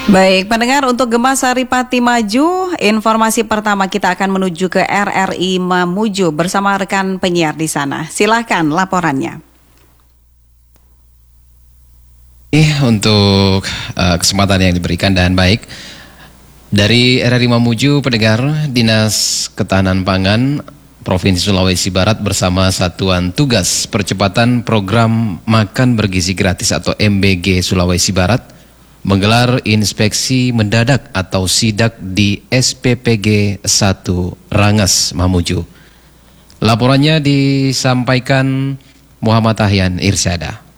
Baik, pendengar, untuk Gema Saripati Maju, informasi pertama kita akan menuju ke RRI Mamuju bersama rekan penyiar di sana. Silahkan laporannya. Untuk kesempatan yang diberikan dan baik dari RRI Mamuju, pendengar, Dinas Ketahanan Pangan Provinsi Sulawesi Barat bersama Satuan Tugas Percepatan Program Makan Bergizi Gratis atau MBG Sulawesi Barat menggelar inspeksi mendadak atau sidak di SPPG 1 Rangas Mamuju. Laporannya disampaikan Muhammad Ahyan Irsyada.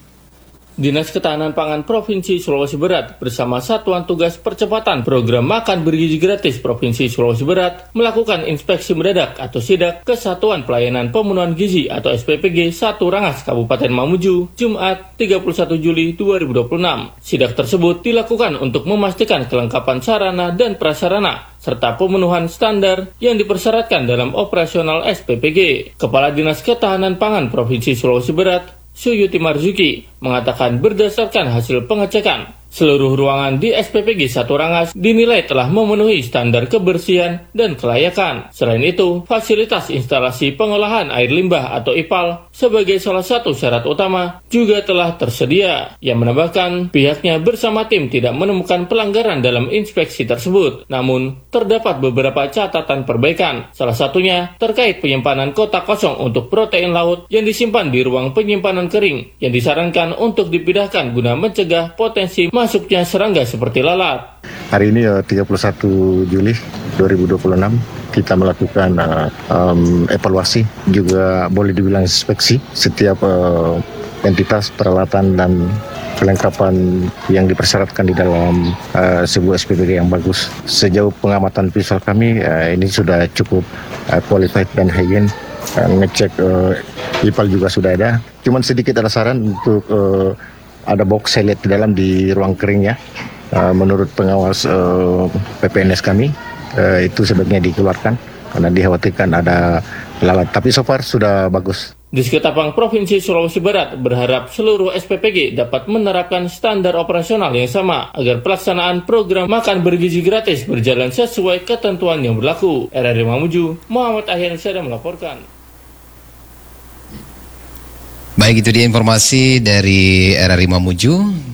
Dinas Ketahanan Pangan Provinsi Sulawesi Barat bersama Satuan Tugas Percepatan Program Makan Bergizi Gratis Provinsi Sulawesi Barat melakukan inspeksi mendadak atau sidak ke Satuan Pelayanan Pemenuhan Gizi atau SPPG 1 Rangas Kabupaten Mamuju, Jumat 31 Juli 2026. Sidak tersebut dilakukan untuk memastikan kelengkapan sarana dan prasarana serta pemenuhan standar yang dipersyaratkan dalam operasional SPPG. Kepala Dinas Ketahanan Pangan Provinsi Sulawesi Barat, Suyuti Marzuki, mengatakan berdasarkan hasil pengecekan, seluruh ruangan di SPPG 1 Rangas dinilai telah memenuhi standar kebersihan dan kelayakan. Selain itu, fasilitas instalasi pengolahan air limbah atau IPAL sebagai salah satu syarat utama juga telah tersedia. Yang menambahkan, pihaknya bersama tim tidak menemukan pelanggaran dalam inspeksi tersebut. Namun, terdapat beberapa catatan perbaikan. Salah satunya terkait penyimpanan kotak kosong untuk protein laut yang disimpan di ruang penyimpanan kering yang disarankan untuk dipindahkan guna mencegah potensi masuknya serangga seperti lalat. Hari ini 31 Juli 2026 kita melakukan evaluasi, juga boleh dibilang inspeksi setiap entitas, peralatan dan kelengkapan yang dipersyaratkan di dalam sebuah SPPG yang bagus. Sejauh pengamatan visual kami, ini sudah cukup qualified dan higienis. Ngecek IPAL juga sudah ada. Cuman sedikit ada saran untuk ada box saya lihat di dalam di ruang keringnya. Menurut pengawas PPNS kami, itu sebaiknya dikeluarkan karena dikhawatirkan ada lalat. Tapi so far sudah bagus. Disketapang Provinsi Sulawesi Barat berharap seluruh SPPG dapat menerapkan standar operasional yang sama agar pelaksanaan program makan bergizi gratis berjalan sesuai ketentuan yang berlaku. RRI Mamuju, Muhammad Ahyan Irsyada melaporkan. Baik, itu dia informasi dari RRI Mamuju.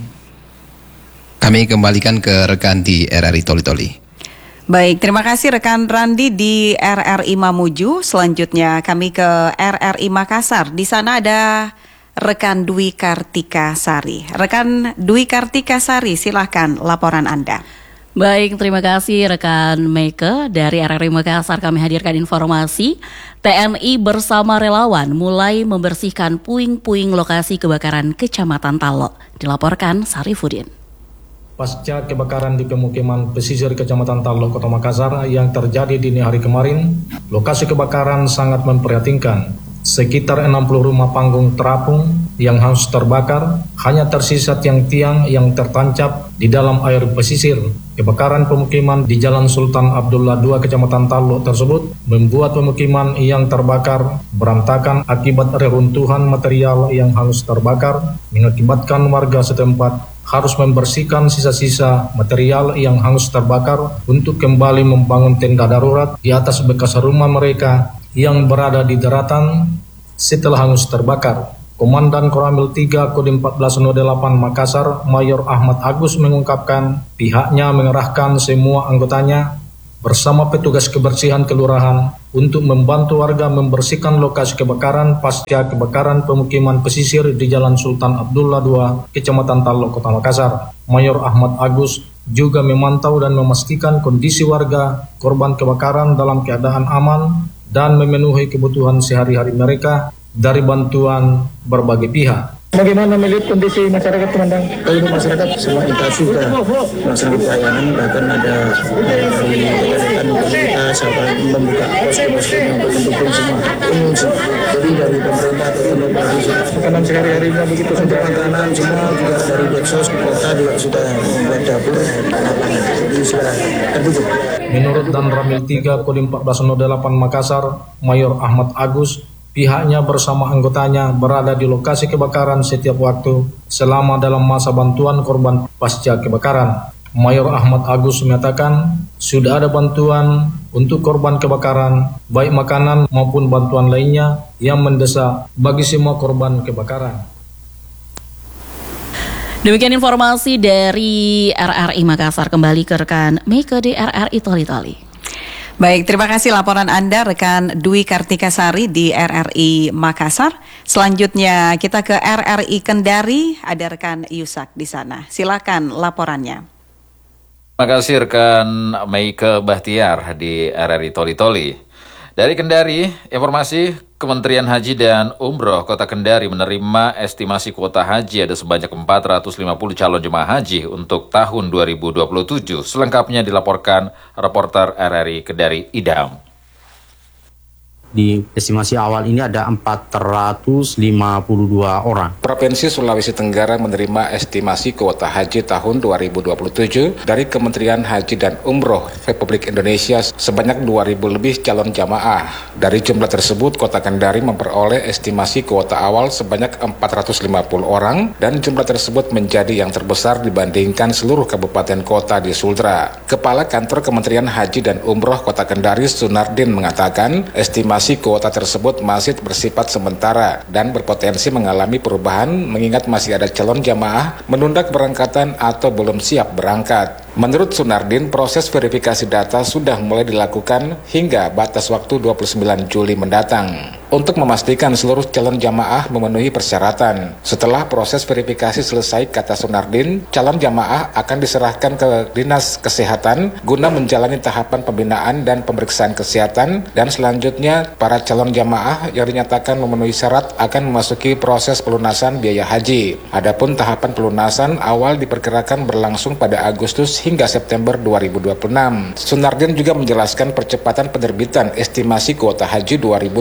Kami kembalikan ke rekan di RRI Toli-Toli. Baik, terima kasih rekan Randi di RRI Mamuju. Selanjutnya kami ke RRI Makassar. Di sana ada rekan Dwi Kartika Sari. Rekan Dwi Kartika Sari, silahkan laporan Anda. Baik, terima kasih rekan Meike. Dari RRI Makassar kami hadirkan informasi TNI bersama relawan mulai membersihkan puing-puing lokasi kebakaran Kecamatan Talo. Dilaporkan Sarifudin. Pasca kebakaran di pemukiman pesisir Kecamatan Talo, Kota Makassar yang terjadi dini hari kemarin, lokasi kebakaran sangat memprihatinkan. Sekitar 60 rumah panggung terapung yang hangus terbakar, hanya tersisa tiang-tiang yang tertancap di dalam air pesisir. Kebakaran pemukiman di Jalan Sultan Abdullah II, Kecamatan Talo tersebut membuat pemukiman yang terbakar berantakan akibat reruntuhan material yang hangus terbakar, mengakibatkan warga setempat harus membersihkan sisa-sisa material yang hangus terbakar untuk kembali membangun tenda darurat di atas bekas rumah mereka yang berada di daratan setelah hangus terbakar. Komandan Koramil 3 Kodim 1408 Makassar, Mayor Ahmad Agus mengungkapkan pihaknya mengerahkan semua anggotanya bersama petugas kebersihan kelurahan untuk membantu warga membersihkan lokasi kebakaran pasca kebakaran pemukiman pesisir di Jalan Sultan Abdullah II, Kecamatan Talo, Kota Makassar. Mayor Ahmad Agus juga memantau dan memastikan kondisi warga korban kebakaran dalam keadaan aman dan memenuhi kebutuhan sehari-hari mereka dari bantuan berbagai pihak. Bagaimana melihat kondisi masyarakat, Komandan? Kalau masyarakat semua intensif sudah melaksanakan pelayanan, bahkan ada dari rekan komunitas membuka posko-posko untuk mendukung semua pengungsi. Jadi dari pemerintah atau provinsi, makanan sehari-harinya begitu sudah makanan semua juga dari Densos kota juga sudah membuat dapur lapangan. Jadi sudah tertutup. Menurut Dan Ramil 3 Kodim 1408 Makassar, Mayor Ahmad Agus, pihaknya bersama anggotanya berada di lokasi kebakaran setiap waktu selama dalam masa bantuan korban pasca kebakaran. Mayor Ahmad Agus menyatakan sudah ada bantuan untuk korban kebakaran, baik makanan maupun bantuan lainnya yang mendesak bagi semua korban kebakaran. Demikian informasi dari RRI Makassar. Kembali ke rekan Meike di RRI Toli-Toli. Baik, terima kasih laporan Anda rekan Dwi Kartika Sari di RRI Makassar. Selanjutnya kita ke RRI Kendari, ada rekan Yusak di sana. Silakan laporannya. Terima kasih rekan Meike Bahtiar di RRI Toli-Toli. Dari Kendari, informasi Kementerian Haji dan Umroh Kota Kendari menerima estimasi kuota haji ada sebanyak 450 calon jemaah haji untuk tahun 2027. Selengkapnya dilaporkan reporter RRI Kendari Idam. Di estimasi awal ini ada 452 orang. Provinsi Sulawesi Tenggara menerima estimasi kuota haji tahun 2027 dari Kementerian Haji dan Umroh Republik Indonesia sebanyak 2.000 lebih calon jamaah. Dari jumlah tersebut, Kota Kendari memperoleh estimasi kuota awal sebanyak 450 orang dan jumlah tersebut menjadi yang terbesar dibandingkan seluruh kabupaten kota di Sultra. Kepala Kantor Kementerian Haji dan Umroh Kota Kendari, Sunardin, mengatakan estimasi kuota tersebut masih bersifat sementara dan berpotensi mengalami perubahan mengingat masih ada calon jamaah menunda keberangkatan atau belum siap berangkat. Menurut Sunardin, proses verifikasi data sudah mulai dilakukan hingga batas waktu 29 Juli mendatang untuk memastikan seluruh calon jamaah memenuhi persyaratan. Setelah proses verifikasi selesai, kata Sunardin, calon jamaah akan diserahkan ke Dinas Kesehatan guna menjalani tahapan pembinaan dan pemeriksaan kesehatan, dan selanjutnya para calon jamaah yang dinyatakan memenuhi syarat akan memasuki proses pelunasan biaya haji. Adapun tahapan pelunasan awal diperkirakan berlangsung pada Agustus hingga September 2026. Sunardin juga menjelaskan percepatan penerbitan estimasi kuota haji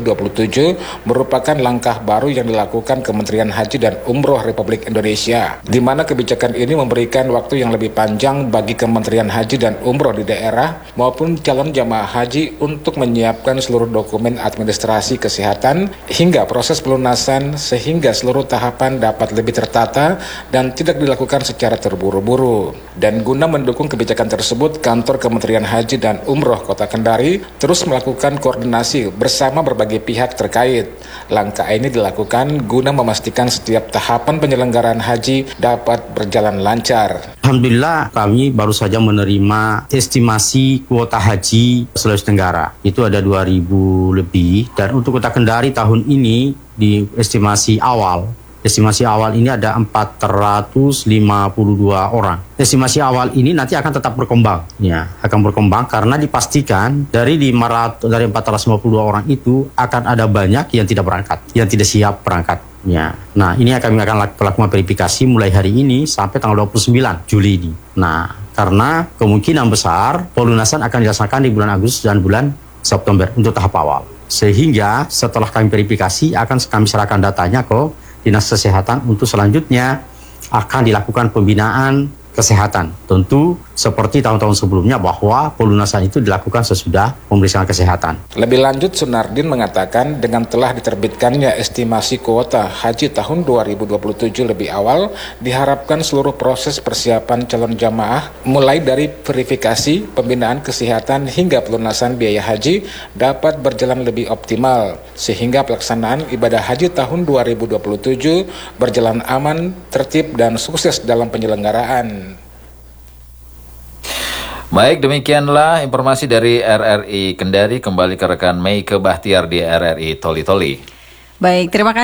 2027 merupakan langkah baru yang dilakukan Kementerian Haji dan Umroh Republik Indonesia, di mana kebijakan ini memberikan waktu yang lebih panjang bagi Kementerian Haji dan Umroh di daerah maupun calon jamaah haji untuk menyiapkan seluruh dokumen administrasi kesehatan hingga proses pelunasan sehingga seluruh tahapan dapat lebih tertata dan tidak dilakukan secara terburu-buru. Dan guna mendukung kebijakan tersebut, Kantor Kementerian Haji dan Umroh Kota Kendari terus melakukan koordinasi bersama berbagai pihak terkait. Langkah ini dilakukan guna memastikan setiap tahapan penyelenggaraan haji dapat berjalan lancar. Alhamdulillah, kami baru saja menerima estimasi kuota haji Sulawesi Tenggara. Itu ada 2.000 lebih, dan untuk Kota Kendari tahun ini di estimasi awal ini ada 452 orang. Estimasi awal ini nanti akan tetap berkembang, akan berkembang karena dipastikan dari 452 orang itu akan ada banyak yang tidak berangkat, yang tidak siap berangkat. Nah, ini kami akan lakukan verifikasi mulai hari ini sampai tanggal 29 Juli ini. Nah, karena kemungkinan besar pelunasan akan dilaksanakan di bulan Agustus dan bulan September untuk tahap awal. Sehingga setelah kami verifikasi akan kami serahkan datanya ke Dinas Kesehatan untuk selanjutnya akan dilakukan pembinaan kesehatan. Tentu seperti tahun-tahun sebelumnya bahwa pelunasan itu dilakukan sesudah pemeriksaan kesehatan. Lebih lanjut, Sunardin mengatakan dengan telah diterbitkannya estimasi kuota haji tahun 2027 lebih awal, diharapkan seluruh proses persiapan calon jamaah mulai dari verifikasi, pembinaan kesehatan hingga pelunasan biaya haji dapat berjalan lebih optimal sehingga pelaksanaan ibadah haji tahun 2027 berjalan aman, tertib dan sukses dalam penyelenggaraan. Baik, demikianlah informasi dari RRI Kendari. Kembali ke rekan Meike Bahtiar di RRI Toli-Toli. Baik, terima kasih.